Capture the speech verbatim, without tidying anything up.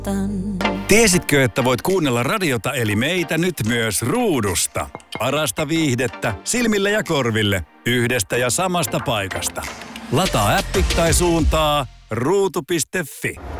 Tiesitkö, että voit kuunnella radiota eli meitä nyt myös ruudusta? Parasta viihdettä silmille ja korville yhdestä ja samasta paikasta. Lataa appi tai suuntaa ruutu piste fi.